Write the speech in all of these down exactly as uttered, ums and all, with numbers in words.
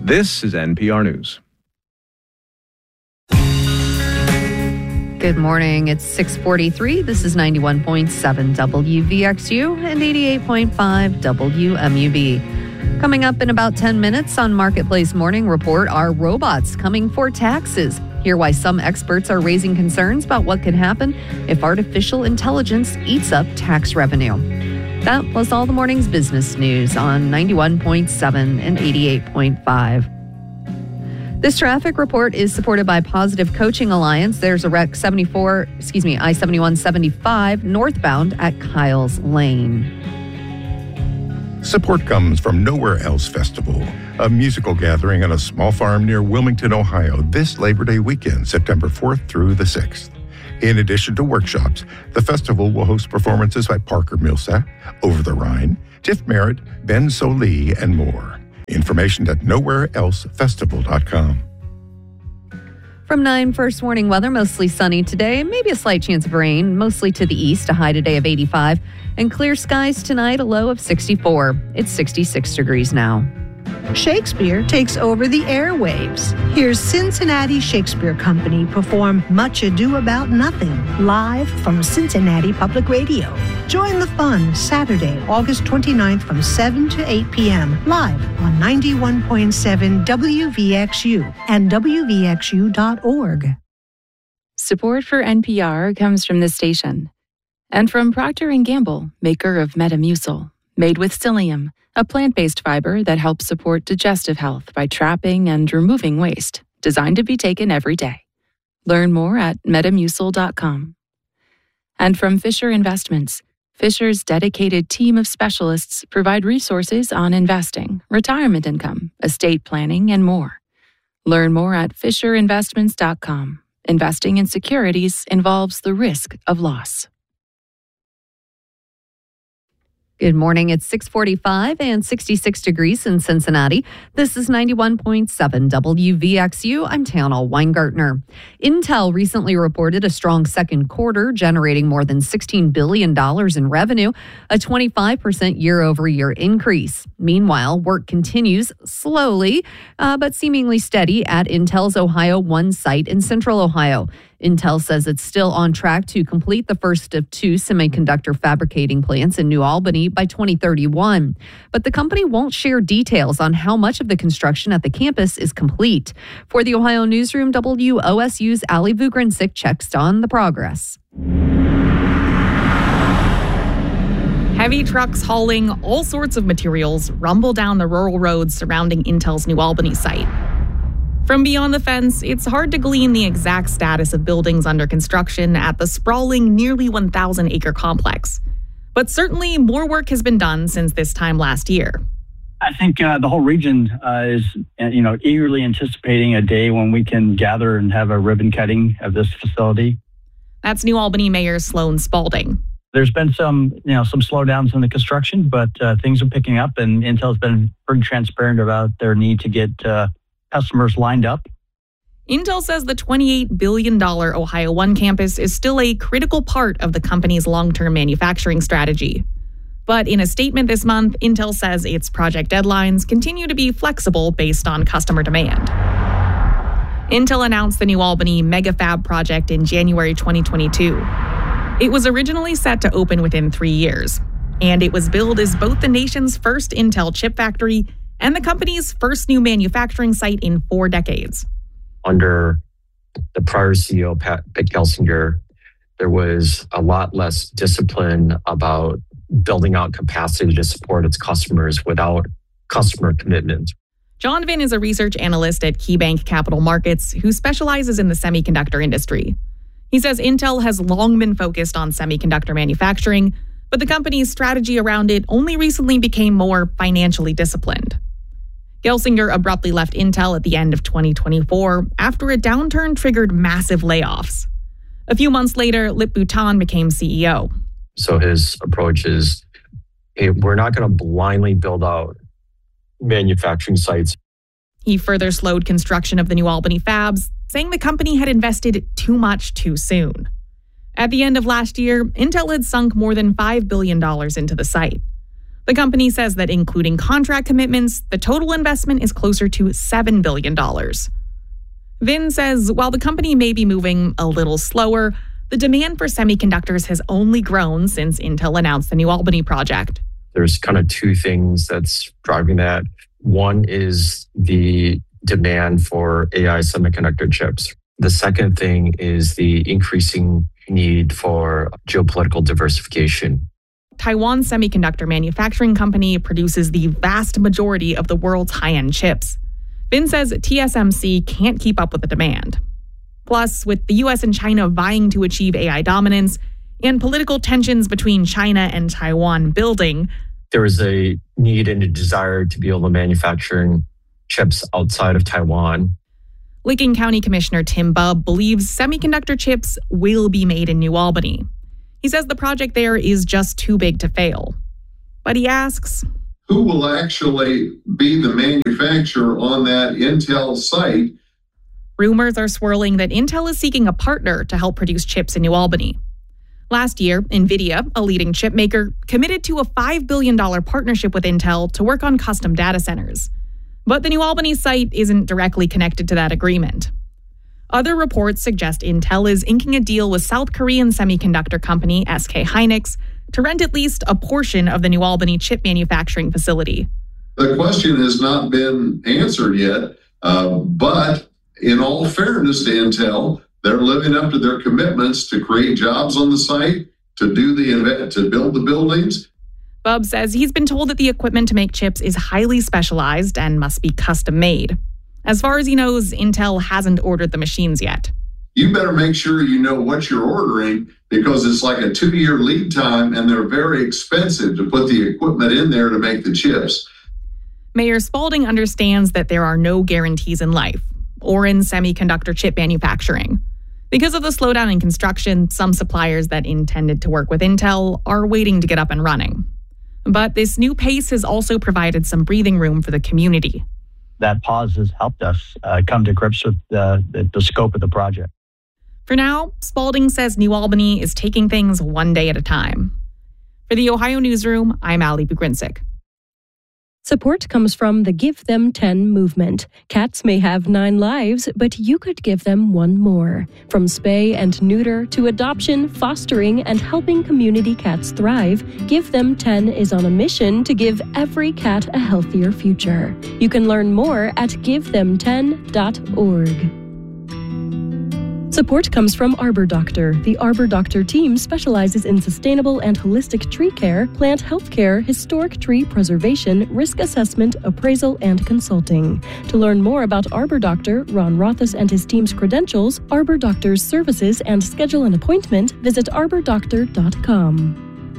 This is N P R News. Good morning. It's six forty-three. This is ninety-one point seven W V X U and eighty-eight point five W M U B. Coming up in about ten minutes on Marketplace Morning Report, are robots coming for taxes? Hear why some experts are raising concerns about what could happen if artificial intelligence eats up tax revenue. That was all the morning's business news on ninety-one point seven and eighty-eight point five. This traffic report is supported by Positive Coaching Alliance. There's a wreck seventy-four, excuse me, I seventy-one seventy-five northbound at Kyles Lane. Support comes from Nowhere Else Festival, a musical gathering on a small farm near Wilmington, Ohio, this Labor Day weekend, September fourth through the sixth. In addition to workshops, the festival will host performances by Parker Millsap, Over the Rhine, Tiff Merritt, Ben Solee, and more. Information at nowhere else festival dot com. From nine, first warning weather, mostly sunny today, maybe a slight chance of rain, mostly to the east, a high today of eighty-five, and clear skies tonight, a low of sixty-four. It's sixty-six degrees now. Shakespeare takes over the airwaves. Here's Cincinnati Shakespeare Company perform Much Ado About Nothing, live from Cincinnati Public Radio. Join the fun Saturday, August twenty-ninth from seven to eight p.m. live on ninety-one point seven W V X U and W V X U dot org. Support for N P R comes from this station and from Procter and Gamble, maker of Metamucil, made with psyllium, a plant-based fiber that helps support digestive health by trapping and removing waste, designed to be taken every day. Learn more at metamucil dot com. And from Fisher Investments, Fisher's dedicated team of specialists provide resources on investing, retirement income, estate planning, and more. Learn more at fisher investments dot com. Investing in securities involves the risk of loss. Good morning. It's six forty-five and sixty-six degrees in Cincinnati. This is ninety-one point seven W V X U. I'm Tana Weingartner. Intel recently reported a strong second quarter, generating more than sixteen billion dollars in revenue, a twenty-five percent year-over-year increase. Meanwhile, work continues slowly, uh, but seemingly steady at Intel's Ohio One site in Central Ohio. Intel says it's still on track to complete the first of two semiconductor fabricating plants in New Albany by twenty thirty-one. But the company won't share details on how much of the construction at the campus is complete. For the Ohio Newsroom, W O S U's Ali Vugrinsic checks on the progress. Heavy trucks hauling all sorts of materials rumble down the rural roads surrounding Intel's New Albany site. From beyond the fence, it's hard to glean the exact status of buildings under construction at the sprawling, nearly one thousand acre complex. But certainly more work has been done since this time last year. I think uh, the whole region uh, is, you know, eagerly anticipating a day when we can gather and have a ribbon cutting of this facility. That's New Albany Mayor Sloan Spalding. There's been some, you know, some slowdowns in the construction, but uh, things are picking up, and Intel's been pretty transparent about their need to get uh, customers lined up. Intel says the twenty-eight billion dollars Ohio One campus is still a critical part of the company's long-term manufacturing strategy. But in a statement this month, Intel says its project deadlines continue to be flexible based on customer demand. Intel announced the New Albany MegaFab project in January twenty twenty-two. It was originally set to open within three years, and it was billed as both the nation's first Intel chip factory and the company's first new manufacturing site in four decades. Under the prior C E O, Pat Gelsinger, there was a lot less discipline about building out capacity to support its customers without customer commitment. John Vinh is a research analyst at KeyBank Capital Markets who specializes in the semiconductor industry. He says Intel has long been focused on semiconductor manufacturing, but the company's strategy around it only recently became more financially disciplined. Gelsinger abruptly left Intel at the end of twenty twenty-four after a downturn triggered massive layoffs. A few months later, Lip Bhutan became C E O. So his approach is, hey, we're not going to blindly build out manufacturing sites. He further slowed construction of the New Albany fabs, saying the company had invested too much too soon. At the end of last year, Intel had sunk more than five billion dollars into the site. The company says that including contract commitments, the total investment is closer to seven billion dollars. Vin says while the company may be moving a little slower, the demand for semiconductors has only grown since Intel announced the New Albany project. There's kind of two things that's driving that. One is the demand for A I semiconductor chips. The second thing is the increasing need for geopolitical diversification. Taiwan Semiconductor Manufacturing Company produces the vast majority of the world's high-end chips. Vin says T S M C can't keep up with the demand. Plus, with the U S and China vying to achieve A I dominance and political tensions between China and Taiwan building, there is a need and a desire to be able to manufacture chips outside of Taiwan. Licking County Commissioner Tim Bubb believes semiconductor chips will be made in New Albany. He says the project there is just too big to fail. But he asks, who will actually be the manufacturer on that Intel site? Rumors are swirling that Intel is seeking a partner to help produce chips in New Albany. Last year, NVIDIA, a leading chip maker, committed to a five billion dollars partnership with Intel to work on custom data centers. But the New Albany site isn't directly connected to that agreement. Other reports suggest Intel is inking a deal with South Korean semiconductor company S K Hynix to rent at least a portion of the New Albany chip manufacturing facility. The question has not been answered yet, uh, but in all fairness to Intel, they're living up to their commitments to create jobs on the site, to do the to build the buildings. Bubb says he's been told that the equipment to make chips is highly specialized and must be custom made. As far as he knows, Intel hasn't ordered the machines yet. You better make sure you know what you're ordering because it's like a two-year lead time and they're very expensive to put the equipment in there to make the chips. Mayor Spalding understands that there are no guarantees in life or in semiconductor chip manufacturing. Because of the slowdown in construction, some suppliers that intended to work with Intel are waiting to get up and running. But this new pace has also provided some breathing room for the community. That pause has helped us uh, come to grips with the, the, the scope of the project. For now, Spalding says New Albany is taking things one day at a time. For the Ohio Newsroom, I'm Ali Bugrinsic. Support comes from the Give Them ten movement. Cats may have nine lives, but you could give them one more. From spay and neuter to adoption, fostering, and helping community cats thrive, Give Them ten is on a mission to give every cat a healthier future. You can learn more at give them ten dot org. Support comes from Arbor Doctor. The Arbor Doctor team specializes in sustainable and holistic tree care, plant health care, historic tree preservation, risk assessment, appraisal, and consulting. To learn more about Arbor Doctor, Ron Rothus and his team's credentials, Arbor Doctor's services, and schedule an appointment, visit arbor doctor dot com.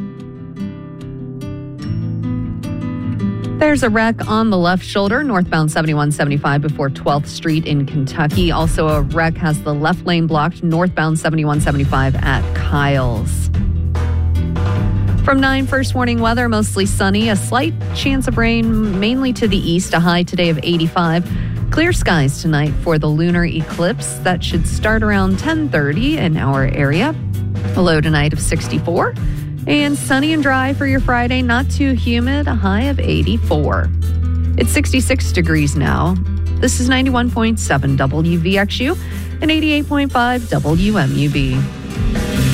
There's a wreck on the left shoulder, northbound seventy-one seventy-five before twelfth Street in Kentucky. Also, a wreck has the left lane blocked, northbound seventy-one seventy-five at Kyles. From nine, first warning weather, mostly sunny. A slight chance of rain, mainly to the east, a high today of eighty-five. Clear skies tonight for the lunar eclipse. That should start around ten thirty in our area. A low tonight of sixty-four. And sunny and dry for your Friday, not too humid, a high of eighty-four. It's sixty-six degrees now. This is ninety-one point seven W V X U and eighty-eight point five W M U B.